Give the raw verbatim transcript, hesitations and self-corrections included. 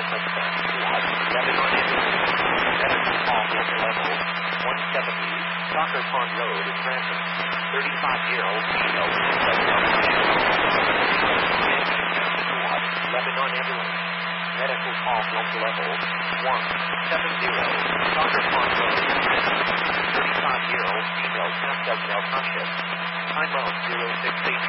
Touchdown squad. Lebanon ambulance. Medical call local level. one seventy. Soccer Pond Road in Branson. thirty-five-year-old female. Squad. Lebanon ambulance. Medical call local level. one seventy. Soccer Pond Road in Branson. thirty-five-year-old female. Camp Dougdale Township. Time out zero six eight.